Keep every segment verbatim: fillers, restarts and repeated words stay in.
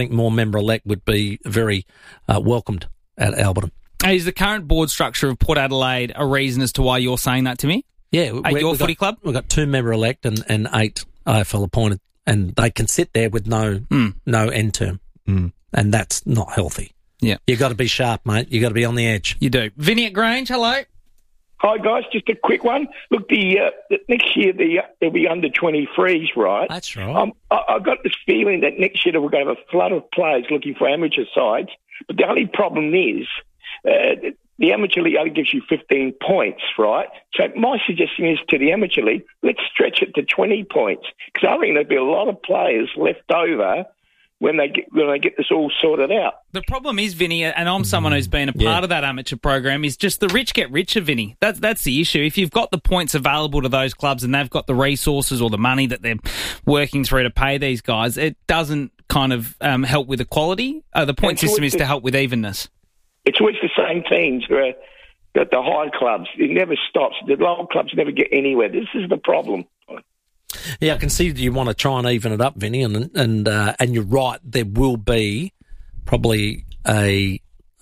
think more member-elect would be very uh, welcomed at Alberton. Is the current board structure of Port Adelaide a reason as to why you're saying that to me? Yeah. At your footy got, club? We've got two member-elect and, and eight A F L appointed, and they can sit there with no mm. no end term, mm. and that's not healthy. Yeah. You've got to be sharp, mate. You've got to be on the edge. You do. Vinny at Grange, hello. Hi, guys. Just a quick one. Look, the, uh, the next year the, uh, there'll be under twenty-threes, right? That's right. Um, I, I've got this feeling that next year we're going to have a flood of players looking for amateur sides, but the only problem is uh, the amateur league only gives you fifteen points, right? So my suggestion is to the amateur league, let's stretch it to twenty points, because I think there'll be a lot of players left over when they get when they get this all sorted out. The problem is, Vinny, and I'm someone who's been a part Yeah. of that amateur program, is just the rich get richer, Vinny. That's that's the issue. If you've got the points available to those clubs and they've got the resources or the money that they're working through to pay these guys, it doesn't kind of um, help with equality. Uh, the point And system is the- to help with evenness. It's always the same teams. Where that the high clubs, it never stops. The low clubs never get anywhere. This is the problem. Yeah, I can see you want to try and even it up, Vinny, and and uh, and you're right. There will be probably a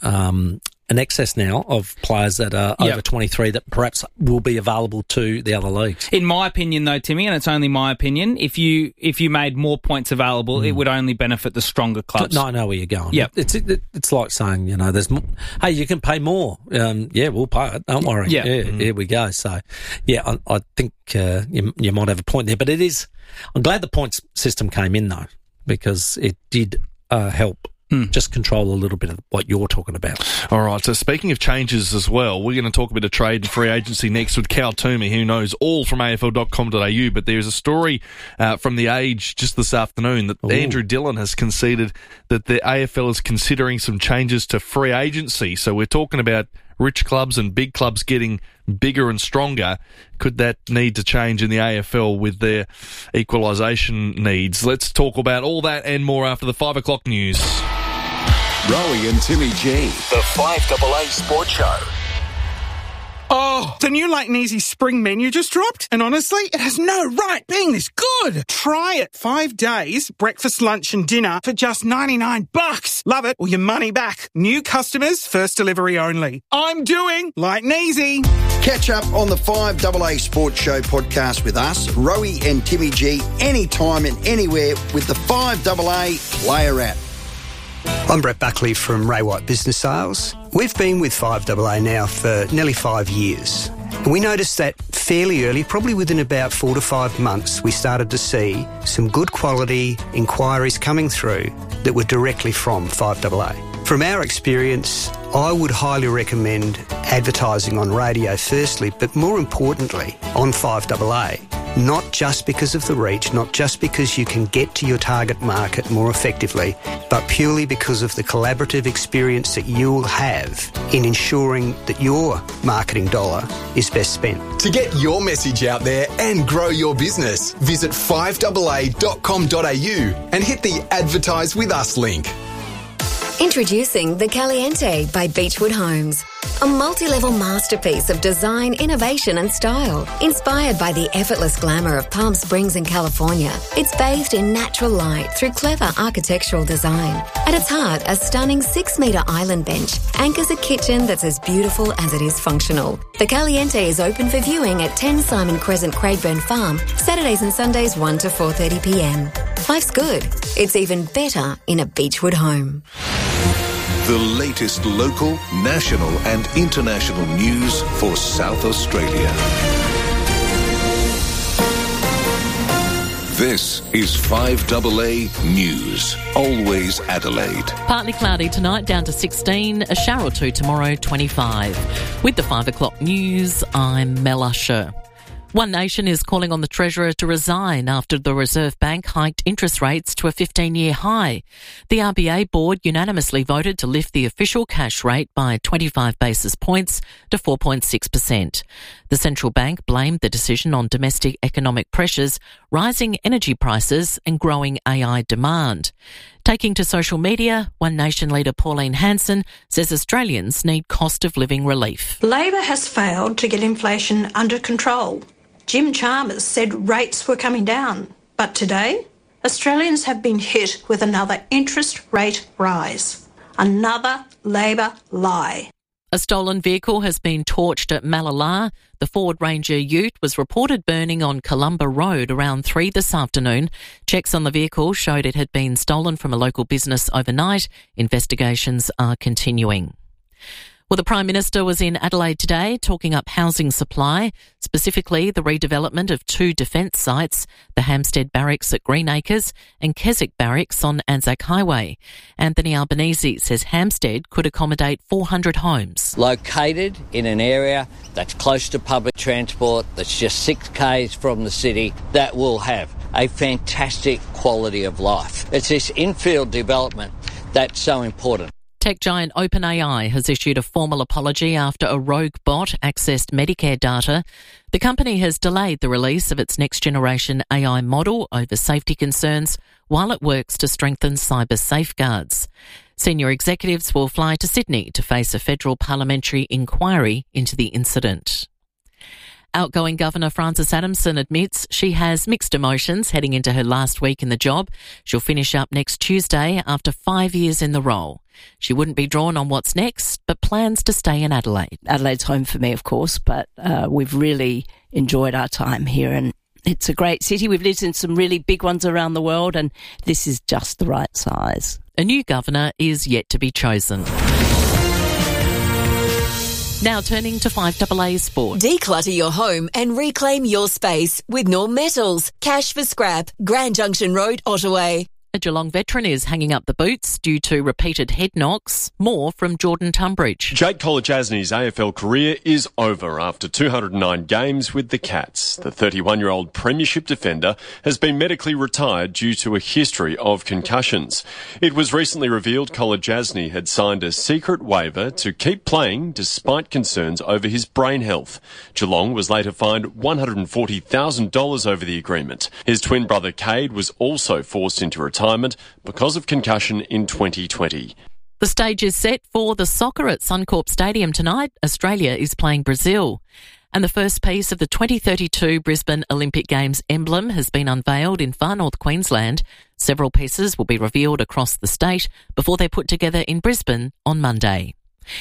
um, an excess now of players that are Yep. over twenty-three that perhaps will be available to the other leagues. In my opinion, though, Timmy, and it's only my opinion, if you if you made more points available, it would only benefit the stronger clubs. No, I know where you're going. Yep. It's it, it's like saying, you know, there's, mo- hey, you can pay more. Um, yeah, we'll pay it. Don't worry. Yeah. Yeah, here we go. So, yeah, I, I think uh, you, you might have a point there. But it is, I'm glad the points system came in, though, because it did uh, help Mm. just control a little bit of what you're talking about. All right, so speaking of changes as well, we're going to talk a bit of trade and free agency next with Cal Toomey, who knows all from A F L dot com dot A U, but there's a story uh, from The Age just this afternoon that Ooh. Andrew Dillon has conceded that the A F L is considering some changes to free agency. So we're talking about rich clubs and big clubs getting bigger and stronger. Could that need to change in the A F L with their equalisation needs? Let's talk about all that and more after the five o'clock news. Rowie and Timmy G. The five A A Sports Show. Oh, the new Lake and Easy spring menu just dropped, and honestly, it has no right being this good. Try it. Five days, breakfast, lunch and dinner for just ninety-nine bucks. Love it or your money back. New customers, first delivery only. I'm doing Light and Easy. Catch up on the five A A Sports Show podcast with us, Rowie and Timmy G, anytime and anywhere with the five A A Player app. I'm Brett Buckley from Ray White Business Sales. We've been with five A A now for nearly five years. We noticed that fairly early, probably within about four to five months, we started to see some good quality inquiries coming through that were directly from five A A. From our experience, I would highly recommend advertising on radio firstly, but more importantly, on five A A. Not just because of the reach, not just because you can get to your target market more effectively, but purely because of the collaborative experience that you'll have in ensuring that your marketing dollar is best spent. To get your message out there and grow your business, visit five A A dot com dot A U and hit the Advertise With Us link. Introducing the Caliente by Beechwood Homes. A multi-level masterpiece of design, innovation and style. Inspired by the effortless glamour of Palm Springs in California, it's bathed in natural light through clever architectural design. At its heart, a stunning six-metre island bench anchors a kitchen that's as beautiful as it is functional. The Caliente is open for viewing at ten Simon Crescent, Craigburn Farm, Saturdays and Sundays one to four thirty p m. Life's good. It's even better in a Beechwood home. The latest local, national and international news for South Australia. This is five A A News. Always Adelaide. Partly cloudy tonight, down to sixteen. A shower or two tomorrow, twenty-five. With the five o'clock news, I'm Mel Usher. One Nation is calling on the Treasurer to resign after the Reserve Bank hiked interest rates to a fifteen-year high. The R B A board unanimously voted to lift the official cash rate by twenty-five basis points to four point six percent. The central bank blamed the decision on domestic economic pressures, rising energy prices and growing A I demand. Taking to social media, One Nation leader Pauline Hanson says Australians need cost of living relief. Labor has failed to get inflation under control. Jim Chalmers said rates were coming down, but today Australians have been hit with another interest rate rise. Another Labor lie. A stolen vehicle has been torched at Malala. The Ford Ranger Ute was reported burning on Columba Road around three this afternoon. Checks on the vehicle showed it had been stolen from a local business overnight. Investigations are continuing. Well, the Prime Minister was in Adelaide today talking up housing supply, specifically the redevelopment of two defence sites, the Hampstead Barracks at Greenacres and Keswick Barracks on Anzac Highway. Anthony Albanese says Hampstead could accommodate four hundred homes. Located in an area that's close to public transport, that's just six k's from the city, that will have a fantastic quality of life. It's this infield development that's so important. Tech giant OpenAI has issued a formal apology after a rogue bot accessed Medicare data. The company has delayed the release of its next-generation A I model over safety concerns while it works to strengthen cyber safeguards. Senior executives will fly to Sydney to face a federal parliamentary inquiry into the incident. Outgoing Governor Frances Adamson admits she has mixed emotions heading into her last week in the job. She'll finish up next Tuesday after five years in the role. She wouldn't be drawn on what's next, but plans to stay in Adelaide. Adelaide's home for me, of course, but uh, we've really enjoyed our time here, and it's a great city. We've lived in some really big ones around the world, and this is just the right size. A new governor is yet to be chosen. Now turning to five A A Sport. Declutter your home and reclaim your space with Norm Metals. Cash for scrap. Grand Junction Road, Ottaway. A Geelong veteran is hanging up the boots due to repeated head knocks. More from Jordan Tunbridge. Jake Kolodjasny's A F L career is over after two hundred nine games with the Cats. The thirty-one-year-old premiership defender has been medically retired due to a history of concussions. It was recently revealed Kolodjasny had signed a secret waiver to keep playing despite concerns over his brain health. Geelong was later fined one hundred forty thousand dollars over the agreement. His twin brother Cade was also forced into retirement because of concussion in twenty twenty. The stage is set for the soccer at Suncorp Stadium tonight. Australia is playing Brazil. And the first piece of the twenty thirty-two Brisbane Olympic Games emblem has been unveiled in far north Queensland. Several pieces will be revealed across the state before they're put together in Brisbane on Monday.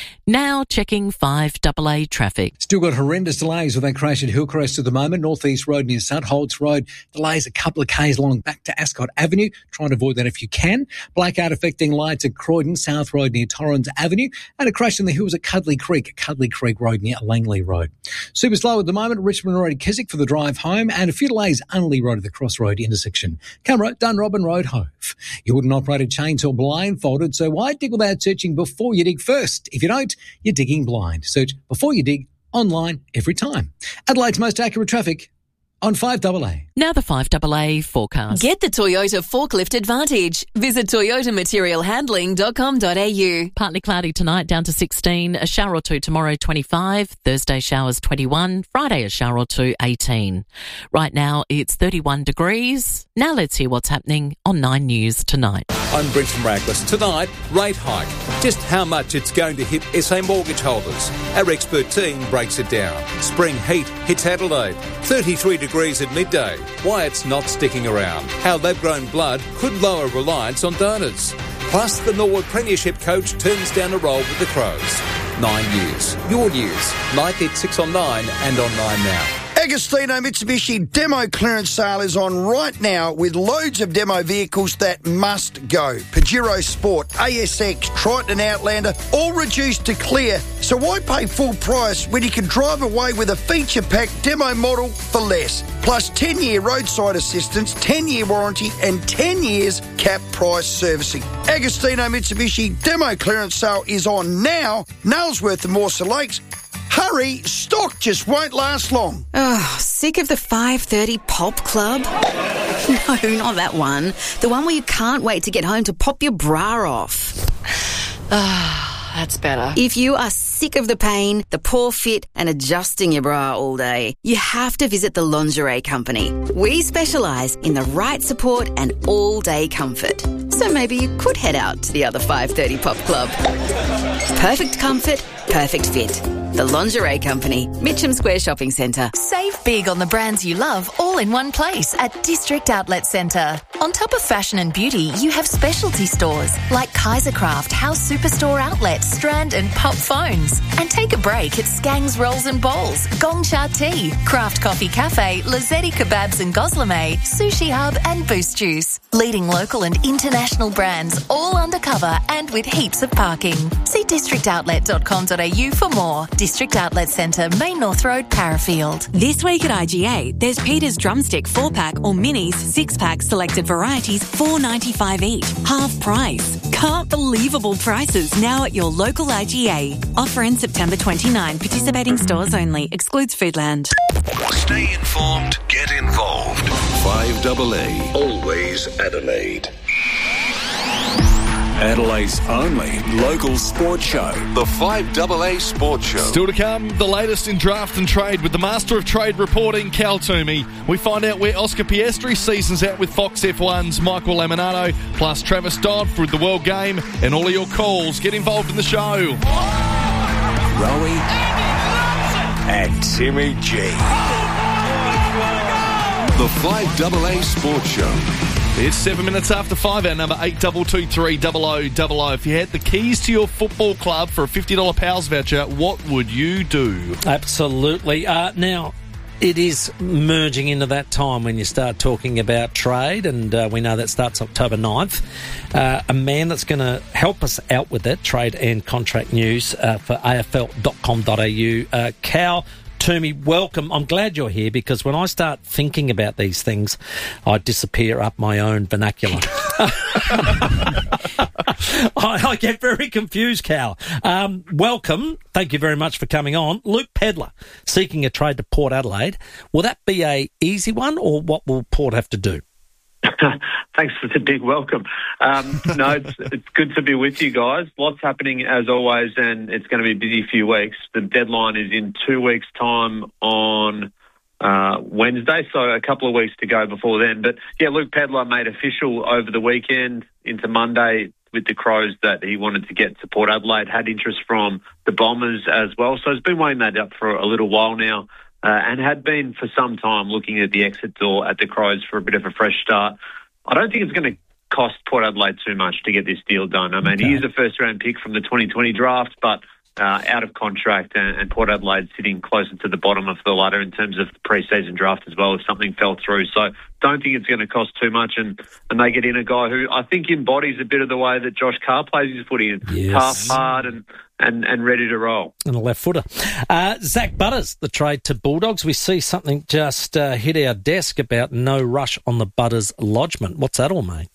Now checking five A A traffic. Still got horrendous delays with that crash at Hillcrest at the moment. Northeast Road near Sutholts Road. Delays a couple of k's along back to Ascot Avenue. Try and avoid that if you can. Blackout affecting lights at Croydon, South Road near Torrens Avenue. And a crash in the hills at Cuddly Creek, Cuddly Creek Road near Langley Road. Super slow at the moment. Richmond Road at Keswick for the drive home. And a few delays Unley Road at the Crossroad intersection. Camera, Dunrobin Road, Hove. You wouldn't operate a chainsaw blindfolded, so why dig without searching before you dig first? If you don't, you're digging blind. Search Before You Dig online every time. Adelaide's most accurate traffic on five A A. Now the five A A forecast. Get the Toyota Forklift Advantage. Visit toyota material handling dot com dot a u. Partly cloudy tonight, down to sixteen. A shower or two tomorrow, twenty-five. Thursday showers, twenty-one. Friday a shower or two, eighteen. Right now it's thirty-one degrees. Now let's hear what's happening on Nine News tonight. I'm Brent from Raglas. Tonight, rate hike. Just how much it's going to hit S A mortgage holders. Our expert team breaks it down. Spring heat hits Adelaide. thirty-three degrees at midday. Why it's not sticking around. How lab-grown blood could lower reliance on donors. Plus, the Norwood Premiership coach turns down a role with the Crows. Nine News. Your news. Like it six on nine and on nine now. Agostino Mitsubishi demo clearance sale is on right now with loads of demo vehicles that must go. Pajero Sport, A S X, Triton Outlander, all reduced to clear. So why pay full price when you can drive away with a feature-packed demo model for less? Plus ten-year roadside assistance, ten-year warranty and ten years cap price servicing. Agostino Mitsubishi demo clearance sale is on now. Nailsworth and Morsa Lakes. Hurry, stock just won't last long. Oh, sick of the five thirty Pop Club? No, not that one. The one where you can't wait to get home to pop your bra off. Ah, that's better. If you are sick of the pain, the poor fit and adjusting your bra all day, you have to visit the Lingerie Company. We specialise in the right support and all-day comfort. So maybe you could head out to the other five thirty Pop Club. Perfect comfort, perfect fit. The Lingerie Company, Mitcham Square Shopping Centre. Save big on the brands you love all in one place at District Outlet Centre. On top of fashion and beauty, you have specialty stores like Kaisercraft, House Superstore Outlet, Strand and Pop Phones. And take a break at Skang's Rolls and Bowls, Gong Cha Tea, Craft Coffee Cafe, Lazzetti Kebabs and Goslame, Sushi Hub and Boost Juice. Leading local and international brands, all undercover and with heaps of parking. See district outlet dot com dot a u for more. District Outlet Centre, Main North Road, Parafield. This week at I G A, there's Peter's Drumstick four pack or Minis six pack selected varieties, four dollars ninety-five each, half price. Can't believable prices now at your local I G A. Offer in September twenty-ninth. Participating stores only. Excludes Foodland. Stay informed, get involved. five double A, always Adelaide. Adelaide's only local sports show. The five double A Sports Show. Still to come, the latest in draft and trade with the Master of Trade reporting, Cal Toomey. We find out where Oscar Piastri seasons out with Fox F one's Michael Laminato, plus Travis Dodd for the World Game, and all of your calls. Get involved in the show. Rowie and Timmy G. The five double A Sports Show. It's seven minutes after five, our number eight two two three double oh double oh. If you had the keys to your football club for a fifty dollars Pals voucher, what would you do? Absolutely. Uh, now, it is merging into that time when you start talking about trade, and uh, we know that starts October ninth. Uh, a man that's going to help us out with that, trade and contract news uh, for A F L dot com dot a u. Uh, Cal Toomey, welcome. I'm glad you're here because when I start thinking about these things, I disappear up my own vernacular. I, I get very confused, Cal. Um, welcome. Thank you very much for coming on. Luke Pedlar, seeking a trade to Port Adelaide. Will that be a easy one, or what will Port have to do? Thanks for the big welcome. Um, no, it's, it's good to be with you guys. Lots happening as always, and it's going to be a busy few weeks. The deadline is in two weeks' time on uh, Wednesday, so a couple of weeks to go before then. But, yeah, Luke Pedlar made official over the weekend into Monday with the Crows that he wanted to get to Port Adelaide, had interest from the Bombers as well. So he's been weighing that up for a little while now. Uh, and had been for some time looking at the exit door at the Crows for a bit of a fresh start. I don't think it's going to cost Port Adelaide too much to get this deal done. I mean, okay. He is a first-round pick from the twenty twenty draft, but uh, out of contract, and, and Port Adelaide sitting closer to the bottom of the ladder in terms of the pre-season draft as well if something fell through. So don't think it's going to cost too much, and, and they get in a guy who I think embodies a bit of the way that Josh Carr plays his footy in. Yes. Tough, hard, and And, and ready to roll. And a left footer. Uh, Zach Butters, the trade to Bulldogs. We see something just uh, hit our desk about no rush on the Butters lodgement. What's that all mean?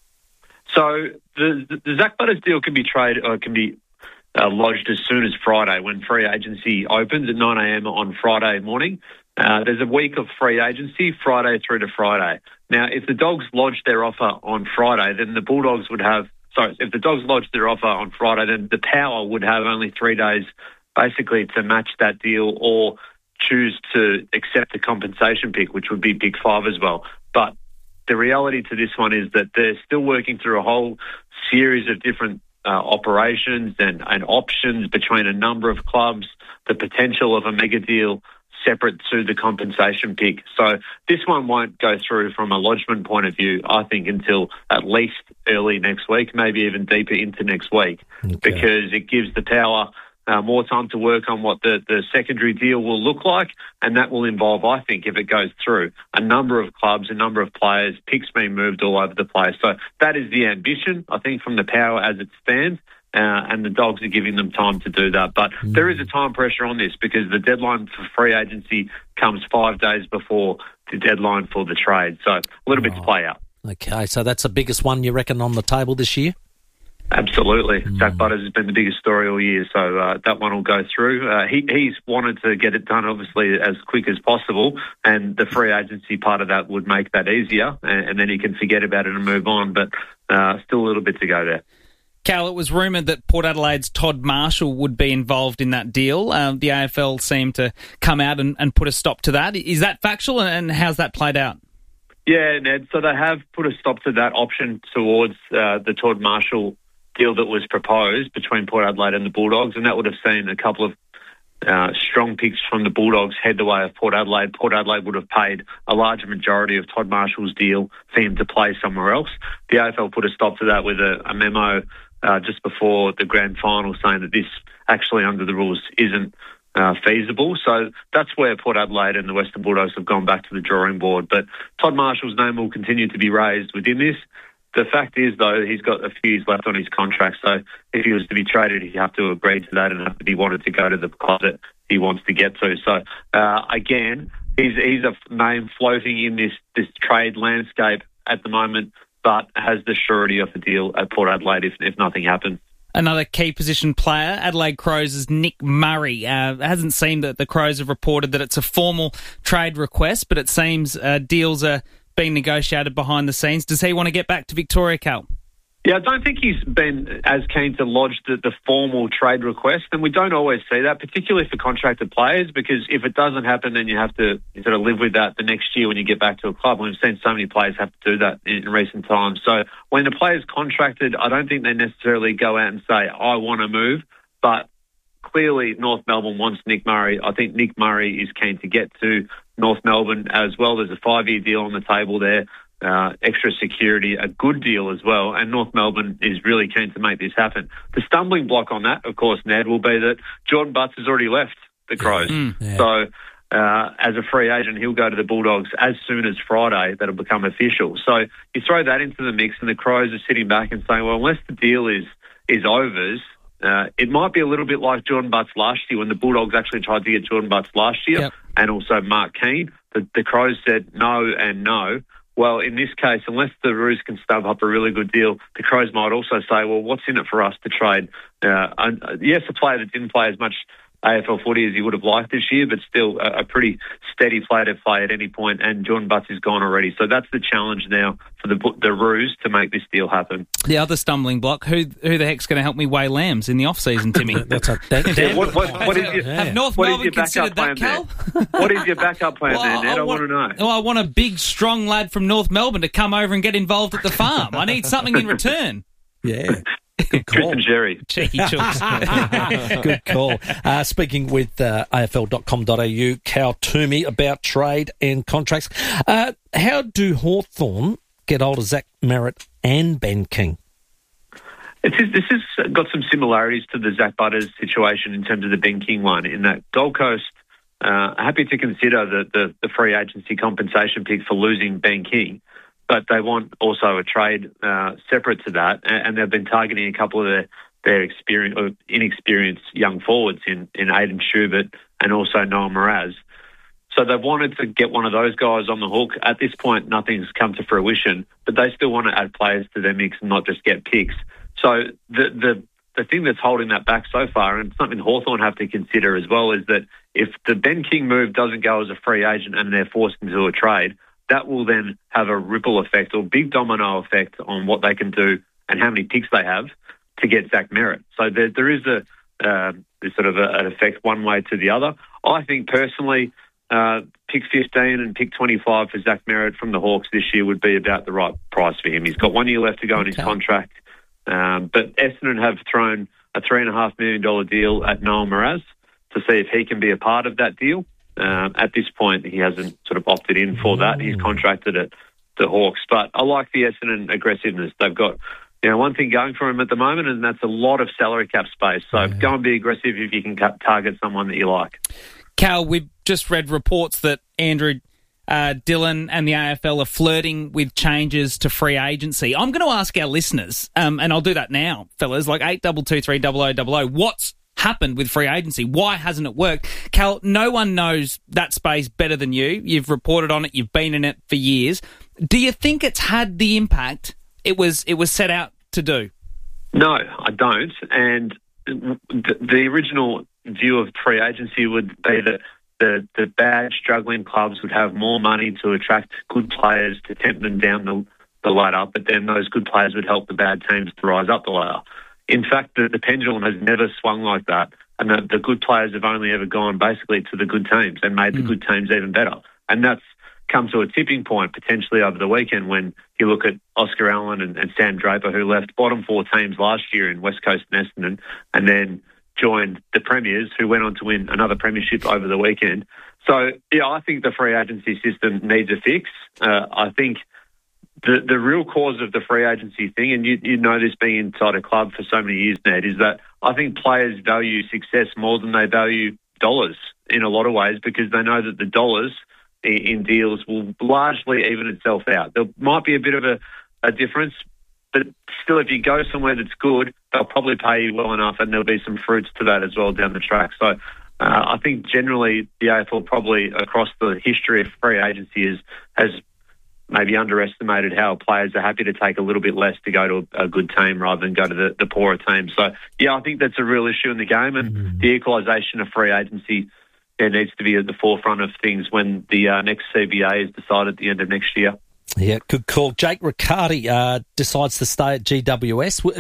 So the, the, the Zach Butters deal can be trade or can be uh, lodged as soon as Friday when free agency opens at nine a.m. on Friday morning. Uh, there's a week of free agency, Friday through to Friday. Now, if the Dogs lodge their offer on Friday, then the Bulldogs would have Sorry, if the Dogs lodge their offer on Friday, then the Power would have only three days basically to match that deal or choose to accept the compensation pick, which would be pick five as well. But the reality to this one is that they're still working through a whole series of different uh, operations and, and options between a number of clubs, the potential of a mega deal separate to the compensation pick. So this one won't go through from a lodgement point of view, I think, until at least early next week, maybe even deeper into next week, okay. because it gives the Power uh, more time to work on what the, the secondary deal will look like, and that will involve, I think, if it goes through, a number of clubs, a number of players, picks being moved all over the place. So that is the ambition, I think, from the Power as it stands. Uh, and the Dogs are giving them time to do that. But mm. there is a time pressure on this because the deadline for free agency comes five days before the deadline for the trade. So a little oh. bit to play out. Okay, so that's the biggest one you reckon on the table this year? Absolutely. Mm. Zach Butters has been the biggest story all year, so uh, that one will go through. Uh, he, he's wanted to get it done, obviously, as quick as possible, and the free agency part of that would make that easier, and, and then he can forget about it and move on, but uh, still a little bit to go there. Cal, it was rumoured that Port Adelaide's Todd Marshall would be involved in that deal. Um, the A F L seemed to come out and, and put a stop to that. Is that factual, and how's that played out? Yeah, Ned, so they have put a stop to that option towards uh, the Todd Marshall deal that was proposed between Port Adelaide and the Bulldogs, and that would have seen a couple of uh, strong picks from the Bulldogs head the way of Port Adelaide, Port Adelaide would have paid a larger majority of Todd Marshall's deal for him to play somewhere else. The A F L put a stop to that with a, a memo uh, just before the grand final saying that this actually under the rules isn't uh, feasible. So that's where Port Adelaide and the Western Bulldogs have gone back to the drawing board. But Todd Marshall's name will continue to be raised within this. The fact is, though, he's got a few years left on his contract, so if he was to be traded, he'd have to agree to that and have to be wanted to go to the club that he wants to get to. So, uh, again, he's, he's a name floating in this, this trade landscape at the moment, but has the surety of the deal at Port Adelaide if, if nothing happens. Another key position player, Adelaide Crows' Nick Murray. Uh, it hasn't seemed that the Crows have reported that it's a formal trade request, but it seems uh, deals are being negotiated behind the scenes. Does he want to get back to Victoria, Cal? Yeah, I don't think he's been as keen to lodge the, the formal trade request, and we don't always see that, particularly for contracted players, because if it doesn't happen, then you have to sort of live with that the next year when you get back to a club. We've seen so many players have to do that in, in recent times. So when the player's contracted, I don't think they necessarily go out and say, I want to move, but clearly North Melbourne wants Nick Murray. I think Nick Murray is keen to get to North Melbourne as well. There's a five-year deal on the table there, uh, extra security, a good deal as well, and North Melbourne is really keen to make this happen. The stumbling block on that, of course, Ned, will be that Jordan Butts has already left the Crows. Mm, yeah. So uh, as a free agent, he'll go to the Bulldogs as soon as Friday. That'll become official. So you throw that into the mix and the Crows are sitting back and saying, well, unless the deal is, is overs, Uh, it might be a little bit like Jordan Butts last year when the Bulldogs actually tried to get Jordan Butts last year, yep. and also Mark Keane. The, the Crows said no and no. Well, in this case, unless the Roos can stub up a really good deal, the Crows might also say, well, what's in it for us to trade? Uh, and, uh, yes, a player that didn't play as much A F L footy as he would have liked this year, but still a, a pretty steady player to play at any point, and Jordan Butts is gone already. So that's the challenge now for the the Roos to make this deal happen. The other stumbling block, who who the heck's going to help me weigh lambs in the off-season, Timmy? That's a, that, yeah, what, what, what is your, Have North what Melbourne is your considered that, Cal? What is your backup plan well, there, Ned? I, I want, want to know. Well, I want a big, strong lad from North Melbourne to come over and get involved at the farm. I need something in return. Yeah. Good call. Tristan Jerry. Cheeky chooks. Good call. Uh, speaking with uh, A F L dot com dot A U, Cal Toomey, about trade and contracts. Uh, how do Hawthorn get hold of Zach Merritt and Ben King? It's, this has got some similarities to the Zach Butters situation in terms of the Ben King one, in that Gold Coast uh, are happy to consider the, the, the free agency compensation pick for losing Ben King, but they want also a trade uh, separate to that, and they've been targeting a couple of their, their experience, or inexperienced young forwards in, in Aidan Schubert and also Noah Miraz. So they've wanted to get one of those guys on the hook. At this point, nothing's come to fruition, but they still want to add players to their mix and not just get picks. So the the the thing that's holding that back so far, and something Hawthorn have to consider as well, is that if the Ben King move doesn't go as a free agent and they're forced into a trade, that will then have a ripple effect or big domino effect on what they can do and how many picks they have to get Zach Merritt. So there, there is a uh, sort of a, an effect one way to the other. I think personally, uh, pick fifteen and pick twenty-five for Zach Merritt from the Hawks this year would be about the right price for him. He's got one year left to go in his contract. Um, but Essendon have thrown a three and a half million dollar deal at Noel Miraz to see if he can be a part of that deal. Um, at this point, he hasn't sort of opted in for that. He's contracted at the Hawks. But I like the Essendon aggressiveness. They've got, you know, one thing going for him at the moment, and that's a lot of salary cap space. So yeah. Go and be aggressive if you can target someone that you like. Cal, we've just read reports that Andrew uh, Dillon and the A F L are flirting with changes to free agency. I'm going to ask our listeners, um, and I'll do that now, fellas, like eight two two three double oh double oh, what's happened with free agency? Why hasn't it worked? Cal, no one knows that space better than you. You've reported on it. You've been in it for years. Do you think it's had the impact it was it was set out to do? No, I don't. And the, the original view of free agency would be that the, the bad, struggling clubs would have more money to attract good players to tempt them down the, the ladder, but then those good players would help the bad teams to rise up the ladder. In fact, the, the pendulum has never swung like that, and the, the good players have only ever gone basically to the good teams and made mm. the good teams even better. And that's come to a tipping point potentially over the weekend when you look at Oscar Allen and, and Sam Draper, who left bottom four teams last year in West Coast and Essendon, and then joined the Premiers, who went on to win another premiership over the weekend. So, yeah, I think the free agency system needs a fix. Uh, I think the the real cause of the free agency thing, and you, you know this being inside a club for so many years, Ned, is that I think players value success more than they value dollars in a lot of ways, because they know that the dollars in, in deals will largely even itself out. There might be a bit of a, a difference, but still, if you go somewhere that's good, they'll probably pay you well enough, and there'll be some fruits to that as well down the track. So uh, I think generally the A F L probably across the history of free agency is, has maybe underestimated how players are happy to take a little bit less to go to a, a good team rather than go to the, the poorer team. So, yeah, I think that's a real issue in the game, and mm-hmm. the equalisation of free agency yeah, needs to be at the forefront of things when the uh, next C B A is decided at the end of next year. Yeah, good call. Jake Riccardi uh, decides to stay at G W S.